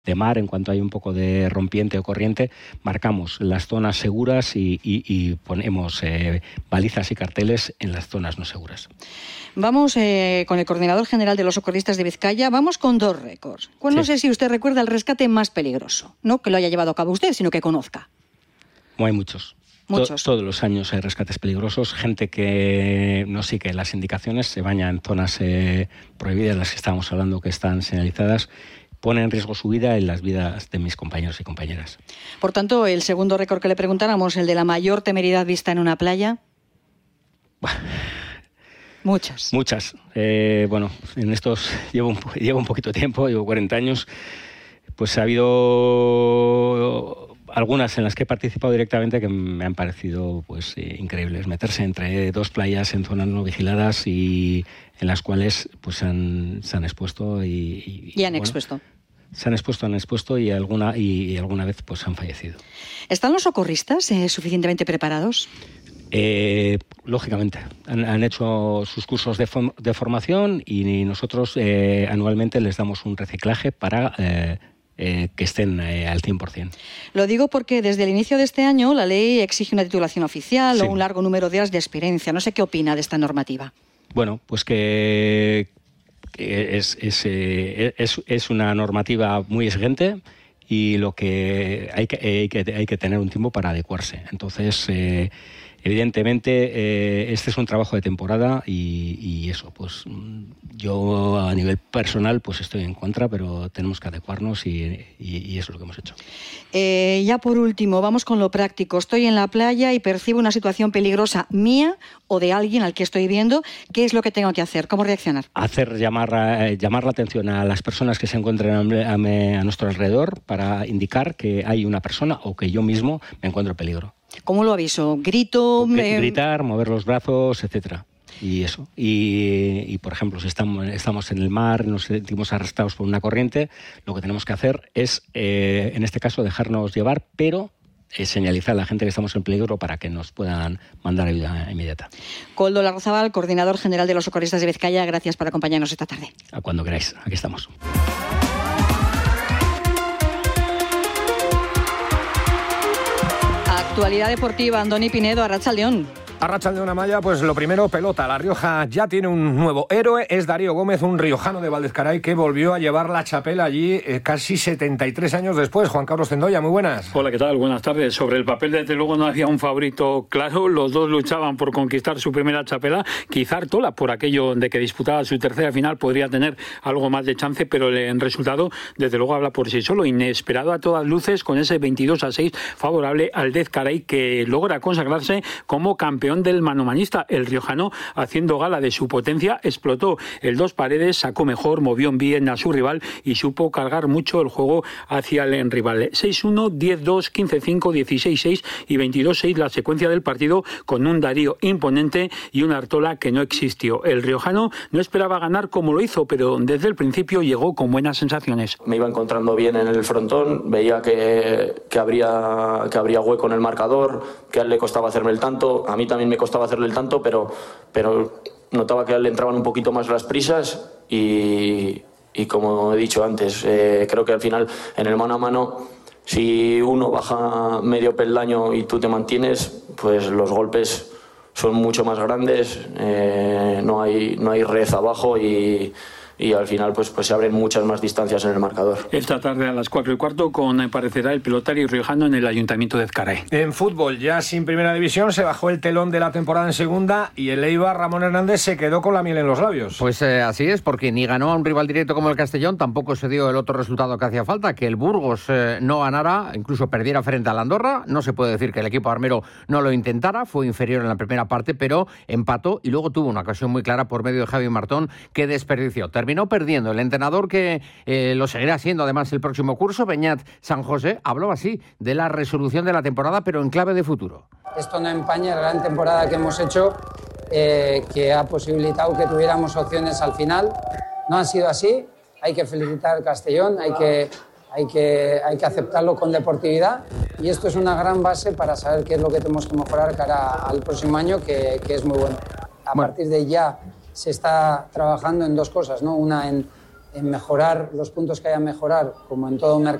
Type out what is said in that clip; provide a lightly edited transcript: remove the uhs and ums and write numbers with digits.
de mar, en cuanto hay un poco de rompiente o corriente, marcamos las zonas seguras y ponemos balizas y carteles en las zonas no seguras. Vamos con el coordinador general de los socorristas de Vizcaya, vamos con 2 récords. Pues no sé si usted recuerda el rescate más peligroso, no que lo haya llevado a cabo usted, sino que conozca. Hay muchos. Todos los años hay rescates peligrosos, gente que no sigue las indicaciones, se baña en zonas prohibidas, las que estábamos hablando, que están señalizadas, pone en riesgo su vida y las vidas de mis compañeros y compañeras. Por tanto, el segundo récord que le preguntáramos, el de la mayor temeridad vista en una playa. Muchas. Bueno, en estos llevo un poquito de tiempo, llevo 40 años, pues ha habido algunas en las que he participado directamente que me han parecido pues increíbles. Meterse entre 2 playas en zonas no vigiladas y en las cuales pues se han expuesto expuesto. Se han expuesto y alguna vez pues han fallecido. ¿Están los socorristas suficientemente preparados? Lógicamente, han hecho sus cursos de formación y nosotros anualmente les damos un reciclaje para que estén al 100%. Lo digo porque desde el inicio de este año la ley exige una titulación oficial o un largo número de horas de experiencia. No sé qué opina de esta normativa. Bueno, pues que es una normativa muy exigente y lo que hay que tener un tiempo para adecuarse. Entonces, evidentemente, este es un trabajo de temporada y eso, pues yo a nivel personal pues estoy en contra, pero tenemos que adecuarnos y eso es lo que hemos hecho. Ya por último, vamos con lo práctico. Estoy en la playa y percibo una situación peligrosa mía o de alguien al que estoy viendo. ¿Qué es lo que tengo que hacer? ¿Cómo reaccionar? Llamar la atención a las personas que se encuentren a nuestro alrededor para indicar que hay una persona o que yo mismo me encuentro en peligro. ¿Cómo lo aviso? ¿Grito? Gritar, mover los brazos, etcétera. Y eso. Y por ejemplo, si estamos en el mar, nos sentimos arrastrados por una corriente, lo que tenemos que hacer es, en este caso, dejarnos llevar, pero señalizar a la gente que estamos en peligro para que nos puedan mandar ayuda inmediata. Koldo Larrazábal, coordinador general de los socorristas de Vizcaya, gracias por acompañarnos esta tarde. A cuando queráis, aquí estamos. Actualidad deportiva, Andoni Pinedo, Arratsaldeon. Arratsaldeon, Amaya, pues lo primero, pelota. La Rioja ya tiene un nuevo héroe, es Darío Gómez, un riojano de Valdezcaray que volvió a llevar la chapela allí casi 73 años después. Juan Carlos Zendoya, muy buenas. Hola, ¿qué tal? Buenas tardes. Sobre el papel, desde luego, no había un favorito claro. Los dos luchaban por conquistar su primera chapela. Quizá Artola, por aquello de que disputaba su tercera final, podría tener algo más de chance, pero el resultado, desde luego, habla por sí solo. Inesperado a todas luces, con ese 22-6 favorable al Valdezcaray, que logra consagrarse como campeón del manomanista. El riojano, haciendo gala de su potencia, explotó el 2 paredes, sacó mejor, movió bien a su rival y supo cargar mucho el juego hacia el rival. 6-1, 10-2, 15-5, 16-6 y 22-6 la secuencia del partido, con un Darío imponente y un Artola que no existió. El riojano no esperaba ganar como lo hizo, pero desde el principio llegó con buenas sensaciones. Me iba encontrando bien en el frontón, veía que habría hueco en el marcador, que a él le costaba hacerme el tanto, a mí también me costaba hacerle el tanto, pero notaba que a él le entraban un poquito más las prisas y como he dicho antes, creo que al final en el mano a mano, si uno baja medio peldaño y tú te mantienes, pues los golpes son mucho más grandes, no hay red abajo y al final pues se abren muchas más distancias en el marcador. Esta tarde a las 4:15 aparecerá el pilotario riojano en el Ayuntamiento de Ezcaray. En fútbol, ya sin primera división, se bajó el telón de la temporada en segunda y el Eibar, Ramón Hernández, se quedó con la miel en los labios. Pues así es, porque ni ganó a un rival directo como el Castellón, tampoco se dio el otro resultado que hacía falta, que el Burgos no ganara, incluso perdiera frente al Andorra. No se puede decir que el equipo armero no lo intentara, fue inferior en la primera parte, pero empató y luego tuvo una ocasión muy clara por medio de Javi Martón que desperdició. Terminó perdiendo. El entrenador, que lo seguirá siendo además el próximo curso, Beñat San José, habló así de la resolución de la temporada, pero en clave de futuro. Esto no empaña la gran temporada que hemos hecho, que ha posibilitado que tuviéramos opciones al final. No ha sido así. Hay que felicitar al Castellón, hay que aceptarlo con deportividad, y esto es una gran base para saber qué es lo que tenemos que mejorar cara al próximo año, que es muy bueno. A partir de ya se está trabajando en dos cosas, ¿no? Una en en mejorar los puntos que haya que mejorar, como en todo mercado.